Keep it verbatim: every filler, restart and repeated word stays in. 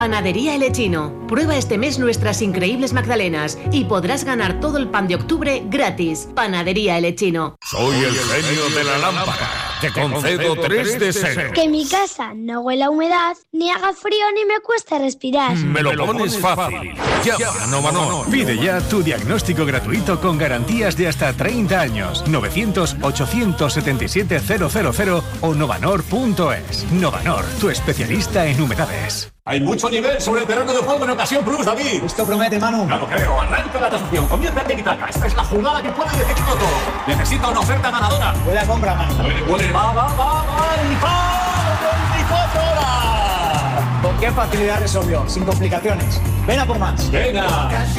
Panadería El Echino. Prueba este mes nuestras increíbles magdalenas y podrás ganar todo el pan de octubre gratis. Panadería El Echino. Soy el genio de la lámpara. Te concedo tres deseos. Que mi casa no huela a humedad, ni haga frío ni me cueste respirar. Me lo pones fácil. Llama a Novanor. Pide ya tu diagnóstico gratuito con garantías de hasta treinta años. novecientos, ochocientos setenta y siete, cero cero cero o novanor punto es. Novanor, tu especialista en humedades. Hay mucho nivel sobre el terreno de juego en Ocasión Plus, David. Esto promete, Manu. No lo creo. Arranca la tasación. Comienza el tiki-taka. Esta es la jugada que puede decidir todo. Necesita una oferta ganadora. Buena compra, Manu. Puede, puede. Va, va, va, va. veinticuatro horas. Con qué facilidad resolvió. Sin complicaciones. Ven a por más. Venga.